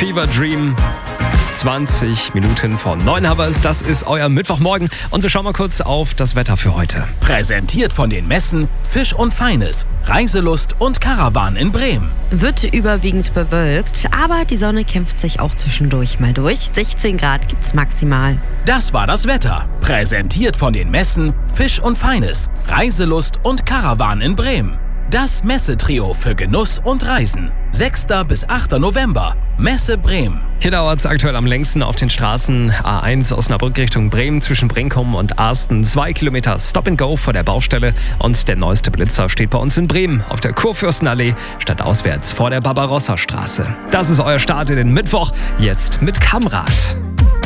Fever Dream. 20 Minuten vor 9 haben wir es. Das ist euer Mittwochmorgen und wir schauen mal kurz auf das Wetter für heute. Präsentiert von den Messen Fisch und Feines, Reiselust und Caravan in Bremen. Wird überwiegend bewölkt, aber die Sonne kämpft sich auch zwischendurch mal durch. 16 Grad gibt's maximal. Das war das Wetter. Präsentiert von den Messen Fisch und Feines, Reiselust und Caravan in Bremen. Das Messetrio für Genuss und Reisen. 6. bis 8. November. Messe Bremen. Hier dauert es aktuell am längsten auf den Straßen A1 Osnabrück Richtung Bremen zwischen Brinkum und Arsten. 2 Kilometer Stop and Go vor der Baustelle und der neueste Blitzer steht bei uns in Bremen auf der Kurfürstenallee stadtauswärts vor der Barbarossa-Straße. Das ist euer Start in den Mittwoch, jetzt mit Kamrat.